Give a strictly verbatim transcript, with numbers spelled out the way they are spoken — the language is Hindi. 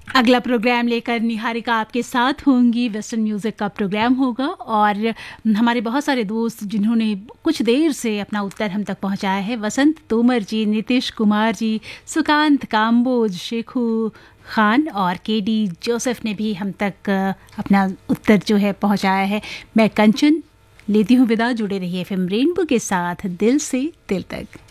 अगला प्रोग्राम लेकर निहारिका आपके साथ होंगी। वेस्टर्न म्यूज़िक का प्रोग्राम होगा और हमारे बहुत सारे दोस्त जिन्होंने कुछ देर से अपना उत्तर हम तक पहुंचाया है, वसंत तोमर जी, नीतीश कुमार जी, सुकांत काम्बोज, शेखू खान और के डी जोसेफ ने भी हम तक अपना उत्तर जो है पहुंचाया है। मैं कंचन लेती हूँ विदा। जुड़े रहिए एफ एम रेनबो के साथ दिल से दिल तक।